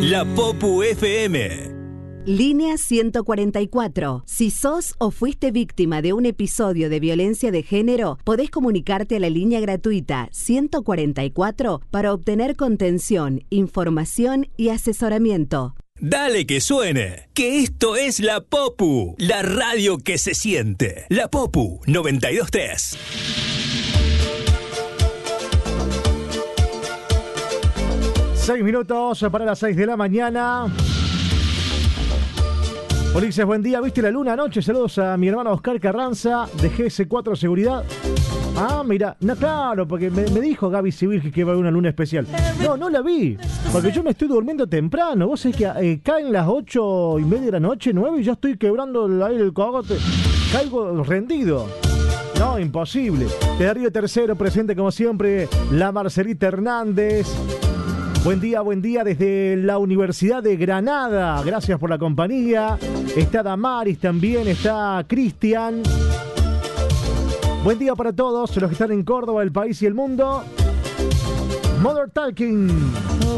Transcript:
La Popu FM. Línea 144. Si sos o fuiste víctima de un episodio de violencia de género, podés comunicarte a la línea gratuita 144 para obtener contención, información y asesoramiento. Dale que suene, que esto es La Popu, la radio que se siente. La Popu 92.3. Seis minutos para las 6 de la mañana. Ulises, buen día. ¿Viste la luna anoche? Saludos a mi hermano Oscar Carranza de GS4 Seguridad. Ah, mira, no, claro, porque me dijo Gaby Civil que iba a haber una luna especial. No la vi, porque yo me estoy durmiendo temprano. Vos sabés que caen las 8:30 de la noche, 9, y ya estoy quebrando el cogote. Caigo rendido. No, imposible. De Darío Tercero, presente como siempre, la Marcelita Hernández. Buen día desde la Universidad de Granada. Gracias por la compañía. Está Damaris también, está Cristian. Buen día para todos los que están en Córdoba, el país y el mundo. Mother Talking.